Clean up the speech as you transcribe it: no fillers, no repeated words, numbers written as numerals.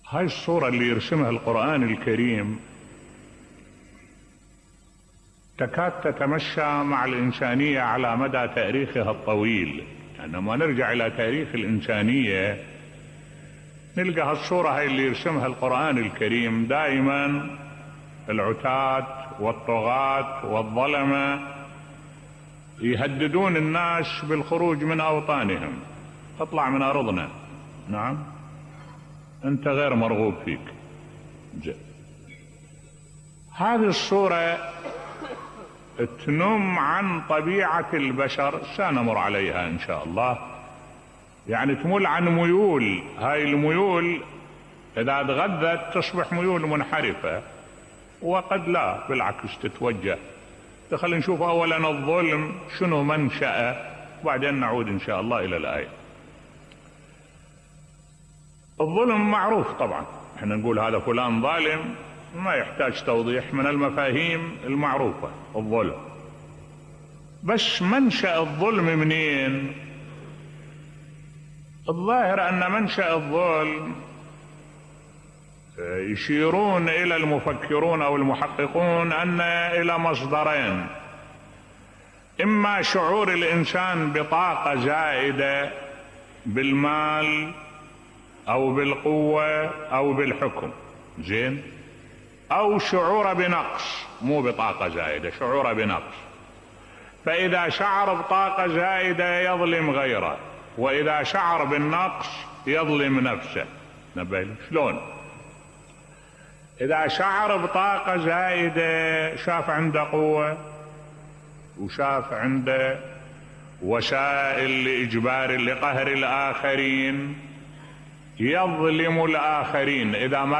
هاي الصورة اللي يرسمها القرآن الكريم تكاد تتمشى مع الإنسانية على مدى تاريخها الطويل. يعني لما نرجع إلى تاريخ الإنسانية نلقى هالصورة هاي اللي يرسمها القرآن الكريم. دائما العتاة والطغاة والظلمة يهددون الناس بالخروج من أوطانهم. اطلع من أرضنا، نعم أنت غير مرغوب فيك. هذه الصورة تنم عن طبيعة البشر، سنمر عليها إن شاء الله. يعني تمل عن ميول، هاي الميول إذا تغذت تصبح ميول منحرفة، وقد لا، بالعكس تتوجه. خلينا نشوف أولا الظلم شنو منشأه، وبعدين نعود إن شاء الله إلى الآية. الظلم معروف طبعا، احنا نقول هذا فلان ظالم ما يحتاج توضيح، من المفاهيم المعروفة الظلم. بس منشأ الظلم منين؟ الظاهر أن منشأ الظلم يشيرون إلى المفكرون أو المحققون أن إلى مصدرين: إما شعور الإنسان بطاقة زائدة بالمال أو بالقوة أو بالحكم، زين، أو شعور بنقص، مو بطاقة زائدة، شعور بنقص. فإذا شعر بطاقة زائدة يظلم غيره، وإذا شعر بالنقص يظلم نفسه. نبين شلون؟ إذا شعر بطاقة زائدة شاف عنده قوة وشاف عنده وسائل لإجبار لقهر الآخرين، يظلم الآخرين. إذا ما